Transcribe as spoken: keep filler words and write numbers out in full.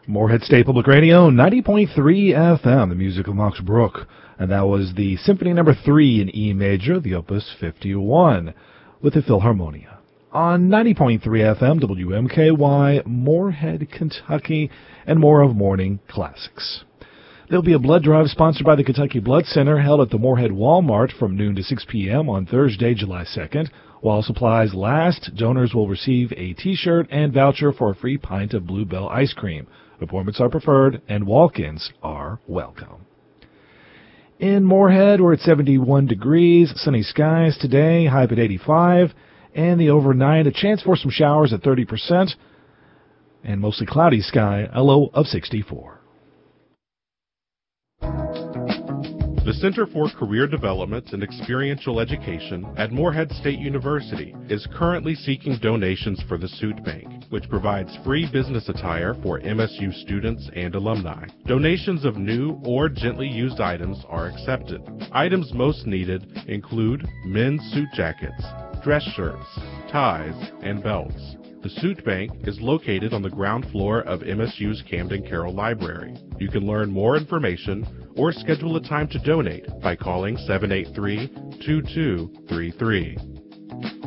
Morehead State Public Radio, ninety point three F M, the music of Max Bruch. And that was the Symphony Number three in E major, the Opus fifty-one, with the Philharmonia. On ninety point three F M, W M K Y, Morehead, Kentucky, and more of Morning Classics. There'll be a blood drive sponsored by the Kentucky Blood Center held at the Morehead Walmart from noon to six p.m. on Thursday, July second. While supplies last, donors will receive a T-shirt and voucher for a free pint of Bluebell ice cream. Appointments are preferred, and walk-ins are welcome. In Morehead, we're at seventy-one degrees, sunny skies today, high at eighty-five, and the overnight, a chance for some showers at thirty percent, and mostly cloudy sky, a low of sixty-four. The Center for Career Development and Experiential Education at Morehead State University is currently seeking donations for the Suit Bank, which provides free business attire for M S U students and alumni. Donations of new or gently used items are accepted. Items most needed include men's suit jackets, dress shirts, ties, and belts. The Suit Bank is located on the ground floor of M S U's Camden Carroll Library. You can learn more information or schedule a time to donate by calling seven eight three, two two three three.